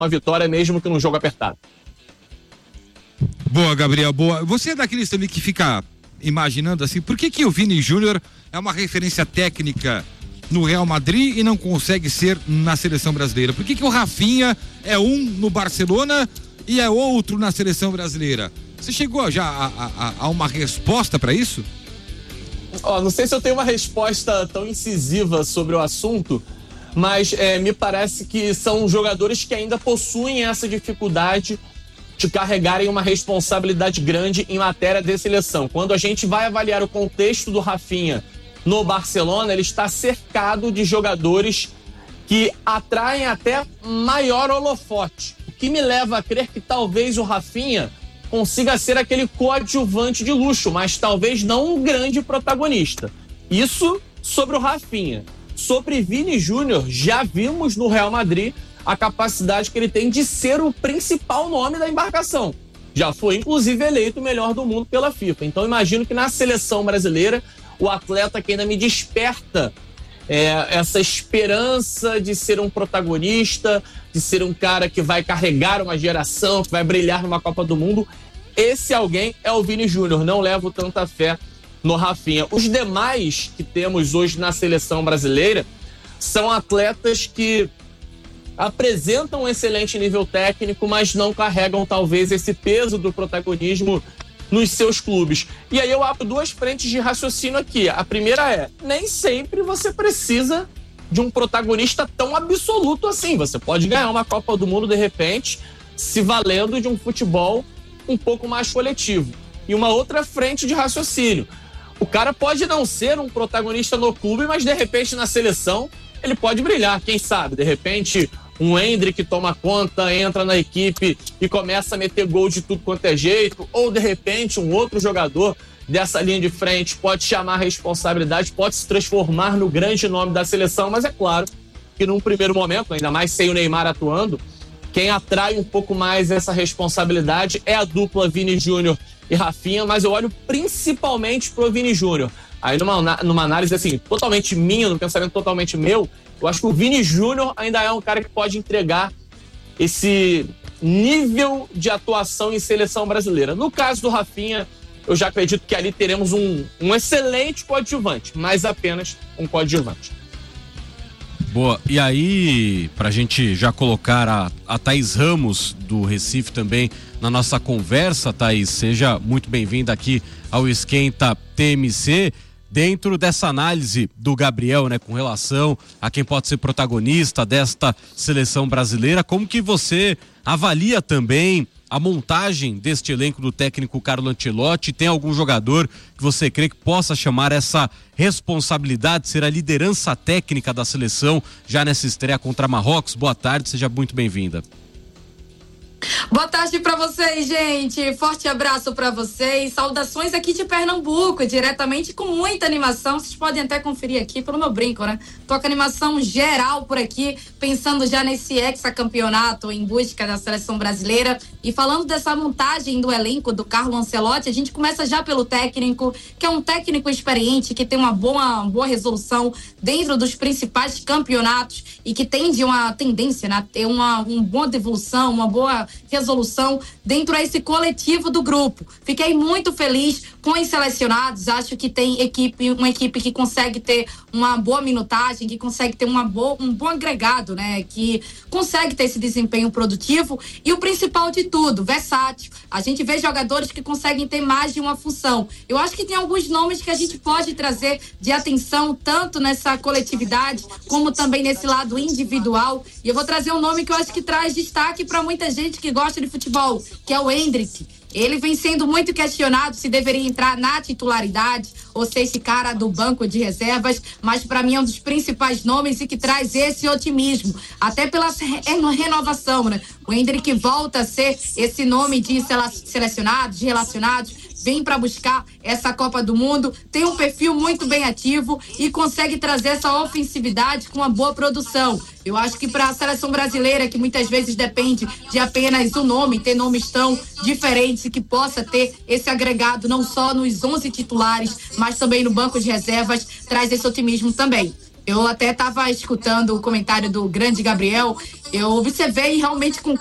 uma vitória, mesmo que num jogo apertado. Boa, Gabriel, boa. Você é daqueles também que fica imaginando assim, por que o Vini Júnior é uma referência técnica no Real Madrid e não consegue ser na seleção brasileira? Por que o Rafinha é um no Barcelona e é outro na seleção brasileira? Você chegou já a uma resposta para isso? Não sei se eu tenho uma resposta tão incisiva sobre o assunto, mas me parece que são jogadores que ainda possuem essa dificuldade de carregarem uma responsabilidade grande em matéria de seleção. Quando a gente vai avaliar o contexto do Rafinha no Barcelona, ele está cercado de jogadores que atraem até maior holofote, o que me leva a crer que talvez o Rafinha consiga ser aquele coadjuvante de luxo, mas talvez não um grande protagonista. Isso sobre o Rafinha. Sobre Vini Júnior, já vimos no Real Madrid a capacidade que ele tem de ser o principal nome da embarcação. Já foi, inclusive, eleito o melhor do mundo pela FIFA. Então, imagino que na seleção brasileira, o atleta que ainda me desperta essa esperança de ser um protagonista, de ser um cara que vai carregar uma geração, que vai brilhar numa Copa do Mundo, esse alguém é o Vini Júnior. Não levo tanta fé no Rafinha. Os demais que temos hoje na seleção brasileira são atletas que apresentam um excelente nível técnico, mas não carregam talvez esse peso do protagonismo nos seus clubes. E aí eu abro duas frentes de raciocínio aqui. A primeira é, nem sempre você precisa de um protagonista tão absoluto assim. Você pode ganhar uma Copa do Mundo, de repente, se valendo de um futebol um pouco mais coletivo. E uma outra frente de raciocínio. O cara pode não ser um protagonista no clube, mas de repente na seleção ele pode brilhar. Quem sabe, de repente um Endrick toma conta, entra na equipe e começa a meter gol de tudo quanto é jeito, ou de repente um outro jogador dessa linha de frente pode chamar a responsabilidade, pode se transformar no grande nome da seleção, mas é claro que num primeiro momento, ainda mais sem o Neymar atuando, quem atrai um pouco mais essa responsabilidade é a dupla Vini Júnior e Rafinha, mas eu olho principalmente pro Vini Júnior. Aí numa análise assim, totalmente minha, num pensamento totalmente meu, eu acho que o Vini Júnior ainda é um cara que pode entregar esse nível de atuação em seleção brasileira. No caso do Rafinha, eu já acredito que ali teremos um excelente coadjuvante, mas apenas um coadjuvante. Boa, e aí, pra gente já colocar a Thaís Ramos do Recife também na nossa conversa, Thaís, seja muito bem-vinda aqui ao Esquenta TMC. Dentro dessa análise do Gabriel, né, com relação a quem pode ser protagonista desta seleção brasileira, como que você avalia também a montagem deste elenco do técnico Carlo Ancelotti? Tem algum jogador que você crê que possa chamar essa responsabilidade, ser a liderança técnica da seleção já nessa estreia contra Marrocos? Boa tarde, seja muito bem-vinda. Boa tarde pra vocês, gente. Forte abraço pra vocês. Saudações aqui de Pernambuco, diretamente com muita animação. Vocês podem até conferir aqui pelo meu brinco, né? Tô com animação geral por aqui, pensando já nesse hexacampeonato em busca da seleção brasileira. E falando dessa montagem do elenco do Carlo Ancelotti, a gente começa já pelo técnico, que é um técnico experiente, que tem uma boa resolução dentro dos principais campeonatos e que tem uma tendência, né, a ter uma boa devolução, uma boa resolução dentro desse coletivo do grupo. Fiquei muito feliz com os selecionados, acho que tem uma equipe que consegue ter uma boa minutagem, que consegue ter um bom agregado, né, que consegue ter esse desempenho produtivo e o principal de tudo, versátil. A gente vê jogadores que conseguem ter mais de uma função. Eu acho que tem alguns nomes que a gente pode trazer de atenção, tanto nessa coletividade, como também nesse lado individual. E eu vou trazer um nome que eu acho que traz destaque para muita gente que gosta de futebol, que é o Endrick. Ele vem sendo muito questionado se deveria entrar na titularidade ou ser esse cara do banco de reservas, mas para mim é um dos principais nomes e que traz esse otimismo, até pela renovação, né? O Endrick volta a ser esse nome de selecionados, de relacionados, vem para buscar essa Copa do Mundo, tem um perfil muito bem ativo e consegue trazer essa ofensividade com uma boa produção. Eu acho que para a seleção brasileira, que muitas vezes depende de apenas o nome, ter nomes tão diferentes e que possa ter esse agregado não só nos 11 titulares, mas também no banco de reservas, traz esse otimismo também. Eu até estava escutando o comentário do grande Gabriel, eu observei e realmente concordo